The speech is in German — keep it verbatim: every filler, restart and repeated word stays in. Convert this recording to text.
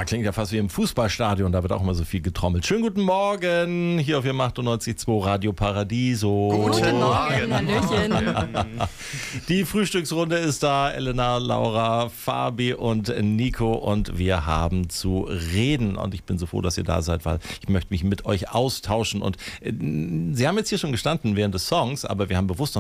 klingt ja fast wie im Fußballstadion, da wird auch immer so viel getrommelt. Schönen guten Morgen, hier auf Ihrem achtundneunzig Komma zwei Radio Paradiso. Guten Morgen, Hallöchen. Die Frühstücksrunde ist da, Elena, Laura, Fabi und Nico, und wir haben zu reden. Und ich bin so froh, dass ihr da seid, weil ich möchte mich mit euch austauschen. Und äh, Sie haben jetzt hier schon gestanden während des Songs, aber wir haben bewusst noch